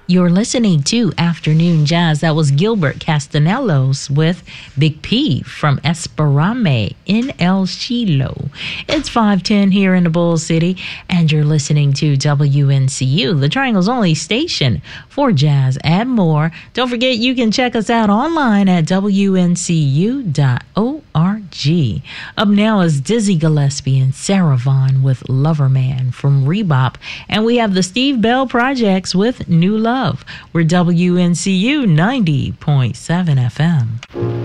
You're listening to Afternoon Jazz. That was Gilbert Castanelos with Big P from Esperame in El Chilo. It's 5:10 here in the Bull City, and you're listening to WNCU, the Triangle's only station for jazz and more. Don't forget, you can check us out online at WNCU.org. Up now is Dizzy Gillespie and Sarah Vaughan with Loverman from Rebop, and we have the Steve Bell Projects with New Love. We're WNCU 90.7 FM.